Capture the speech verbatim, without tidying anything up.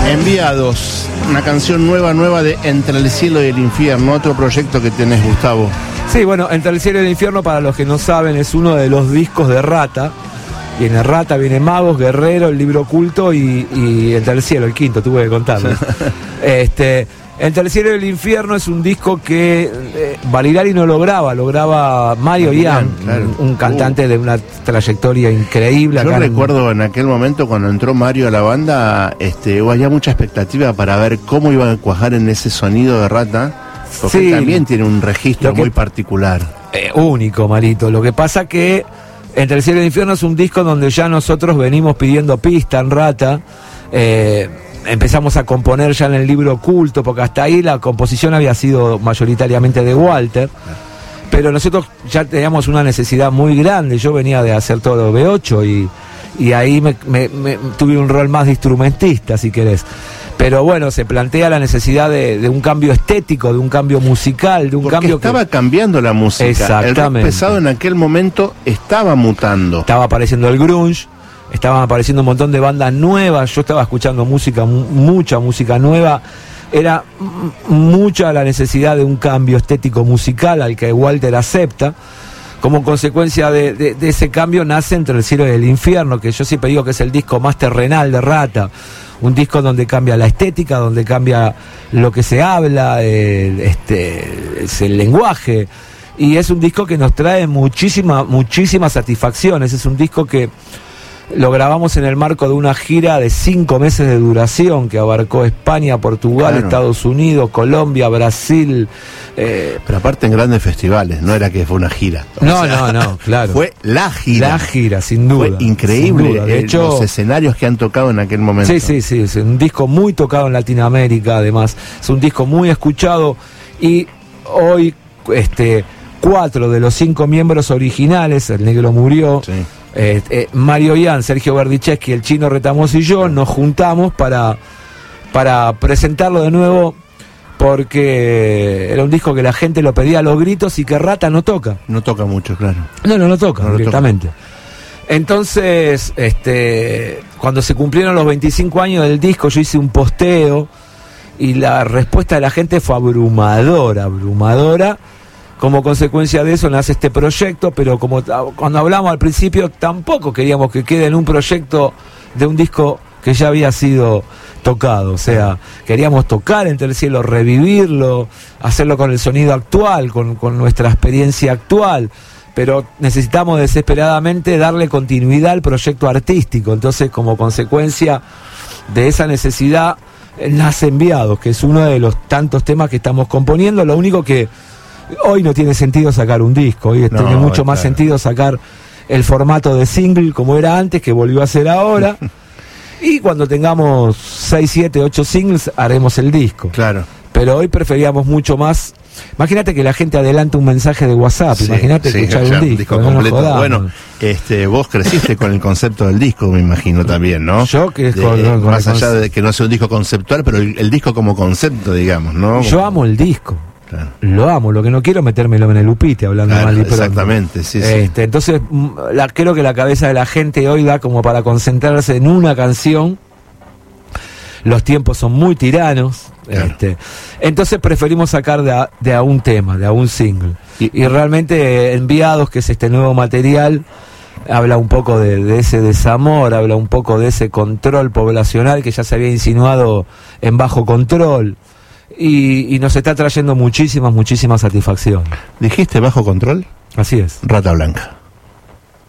Enviados, una canción nueva, nueva de Entre el cielo y el infierno, otro proyecto que tenés, Gustavo. Sí, bueno, Entre el cielo y el infierno, para los que no saben, es uno de los discos de Rata. Viene Rata, viene Magos, Guerrero, el libro oculto y, y Entre el cielo, el quinto, tuve que contarlo. este, Entre el cielo y el infierno es un disco que eh, Barilari no lo graba, lo graba Mario Ian, claro. un, un cantante uh. de una trayectoria increíble. Yo acá recuerdo en... en aquel momento cuando entró Mario a la banda, este, había mucha expectativa para ver cómo iba a cuajar en ese sonido de Rata, porque sí, también tiene un registro que, muy particular. Eh, único, Marito. Lo que pasa que Entre el cielo y el infierno es un disco donde ya nosotros venimos pidiendo pista en Rata. Eh, empezamos a componer ya en el libro oculto, porque hasta ahí la composición había sido mayoritariamente de Walter, pero nosotros ya teníamos una necesidad muy grande. Yo venía de hacer todo B ocho y, y ahí me, me, me tuve un rol más de instrumentista, si querés. Pero bueno, se plantea la necesidad de, de un cambio estético, de un cambio musical, de un Porque cambio estaba que... cambiando la música. Exactamente. El rock pesado en aquel momento estaba mutando. Estaba apareciendo el grunge, estaban apareciendo un montón de bandas nuevas. Yo estaba escuchando música, mucha música nueva. Era mucha la necesidad de un cambio estético musical al que Walter acepta. Como consecuencia de, de, de ese cambio nace Entre el cielo y el infierno, que yo siempre digo que es el disco más terrenal de Rata. Un disco donde cambia la estética, donde cambia lo que se habla, el, este, es el lenguaje. Y es un disco que nos trae muchísima, muchísimas satisfacciones. Es un disco que lo grabamos en el marco de una gira de cinco meses de duración que abarcó España, Portugal, claro. Estados Unidos, Colombia, Brasil. Eh, Pero aparte en grandes festivales, no era que fue una gira. No, sea, no, no, claro. Fue la gira. La gira, sin duda. Fue increíble. Duda. De eh, hecho, los escenarios que han tocado en aquel momento. Sí, sí, sí. Es un disco muy tocado en Latinoamérica, además. Es un disco muy escuchado. Y hoy, este, cuatro de los cinco miembros originales, el Negro murió. Sí. Eh, eh, Mario Ian, Sergio Berdichevsky, el Chino Retamoso y yo nos juntamos para, para presentarlo de nuevo, porque era un disco que la gente lo pedía a los gritos y que Rata no toca. No toca mucho, claro. No, no, no toca no directamente. Toca. Entonces, este, cuando se cumplieron los veinticinco años del disco, yo hice un posteo y la respuesta de la gente fue abrumadora, abrumadora. Como consecuencia de eso nace este proyecto, pero como cuando hablamos al principio tampoco queríamos que quede en un proyecto de un disco que ya había sido tocado. O sea, queríamos tocar Entre el cielo, revivirlo, hacerlo con el sonido actual, con, con nuestra experiencia actual, pero necesitamos desesperadamente darle continuidad al proyecto artístico. Entonces, como consecuencia de esa necesidad, nace Enviados, que es uno de los tantos temas que estamos componiendo. Lo único que hoy no tiene sentido sacar un disco, hoy no, tiene mucho más claro. sentido sacar el formato de single como era antes, que volvió a ser ahora. Y cuando tengamos seis, siete, ocho singles haremos el disco. Claro. Pero hoy preferíamos mucho más. Imagínate que la gente adelante un mensaje de WhatsApp, sí, imagínate sí, escuchar un disco, un disco no completo. Bueno, este, vos creciste con el concepto del disco, me imagino también, ¿no? Yo que de, con, con más allá de que no sea un disco conceptual, pero el, el disco como concepto, digamos, ¿no? Yo como... amo el disco. Claro. Lo amo, lo que no quiero es metérmelo en el upite hablando claro, mal y pronto. Exactamente, sí, este, sí. Entonces, la, creo que la cabeza de la gente hoy da como para concentrarse en una canción. Los tiempos son muy tiranos. Claro. Este, entonces preferimos sacar de a, de a un tema, de a un single. Y, y realmente Enviados, que es este nuevo material, habla un poco de, de ese desamor, habla un poco de ese control poblacional que ya se había insinuado en Bajo Control. Y, y nos está trayendo muchísimas, muchísimas satisfacciones. ¿Dijiste Bajo Control? Así es. Rata Blanca.